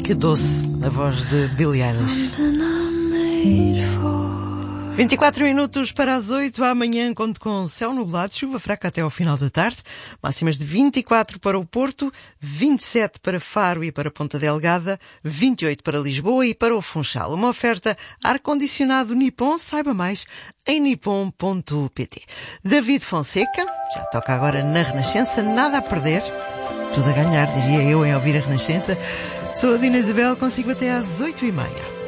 Que doce a voz de Billie Eilish. 24 minutos para as 8. Amanhã conto com céu nublado, chuva fraca até ao final da tarde. Máximas de 24 para o Porto, 27 para Faro e para Ponta Delgada, 28 para Lisboa e para o Funchal. Uma oferta ar-condicionado Nippon. Saiba mais em nippon.pt. David Fonseca, já toca agora na Renascença. Nada a perder, tudo a ganhar, diria eu, em ouvir a Renascença. Sou a Dina Isabel, consigo até às 8h30.